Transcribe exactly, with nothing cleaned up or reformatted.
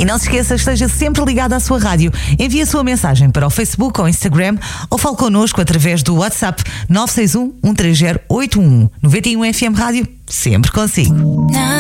não se esqueça, esteja sempre ligado à sua rádio. Envie a sua mensagem para o Facebook ou Instagram ou fale connosco através do WhatsApp nove seis um, um três zero, oito um um. noventa e um F M Rádio, sempre consigo.